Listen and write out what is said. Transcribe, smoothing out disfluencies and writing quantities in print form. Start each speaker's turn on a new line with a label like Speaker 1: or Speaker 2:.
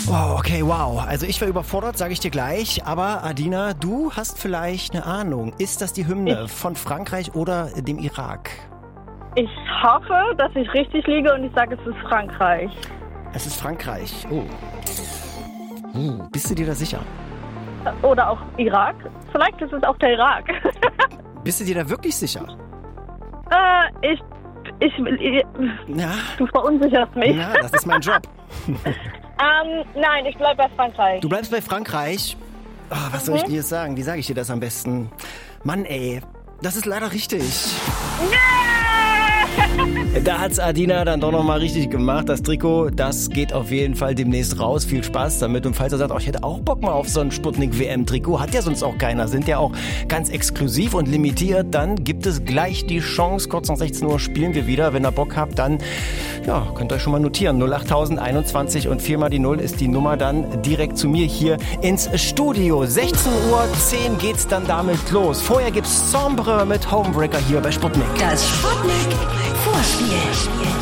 Speaker 1: Oh, okay, wow. Also ich war überfordert, sage ich dir gleich. Aber Adina, du hast vielleicht eine Ahnung. Ist das die Hymne von Frankreich oder dem Irak?
Speaker 2: Ich hoffe, dass ich richtig liege und ich sage, es ist Frankreich.
Speaker 1: Es ist Frankreich. Oh. Bist du dir da sicher?
Speaker 2: Oder auch Irak. Vielleicht ist es auch der Irak.
Speaker 1: Bist du dir da wirklich sicher? Ja.
Speaker 2: Du verunsicherst mich.
Speaker 1: Ja, das ist mein Job.
Speaker 2: Nein, ich bleibe bei Frankreich.
Speaker 1: Du bleibst bei Frankreich? Oh, was soll ich dir jetzt sagen? Wie sage ich dir das am besten? Mann, ey, das ist leider richtig. Da hat's Adina dann doch nochmal richtig gemacht. Das Trikot, das geht auf jeden Fall demnächst raus. Viel Spaß damit. Und falls er sagt, ich hätte auch Bock mal auf so ein Sputnik-WM-Trikot, hat ja sonst auch keiner, sind ja auch ganz exklusiv und limitiert, dann gibt es gleich die Chance. Kurz nach 16 Uhr spielen wir wieder. Wenn ihr Bock habt, dann könnt ihr euch schon mal notieren. 08021 und 4 mal die 0 ist die Nummer dann direkt zu mir hier ins Studio. 16:10 Uhr geht's dann damit los. Vorher gibt's Sombre mit Homebreaker hier bei Sputnik.
Speaker 3: Das Sputnik Vorspiel.